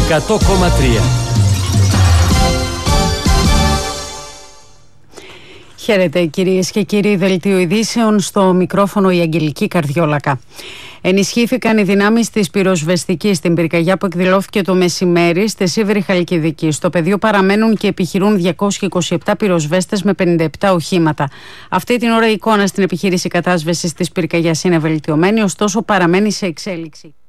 100,3. Χαίρετε κυρίες και κύριοι, δελτίο ειδήσεων, στο μικρόφωνο η Αγγελική Καρδιόλακα. Ενισχύθηκαν οι δυνάμεις της πυροσβεστικής στην πυρκαγιά που εκδηλώθηκε το μεσημέρι στη Σίβηρη Χαλκιδική. Στο πεδίο παραμένουν και επιχειρούν 227 πυροσβέστες με 57 οχήματα. Αυτή την ώρα η εικόνα στην επιχείρηση κατάσβεσης της πυρκαγιάς είναι βελτιωμένη, ωστόσο παραμένει σε εξέλιξη.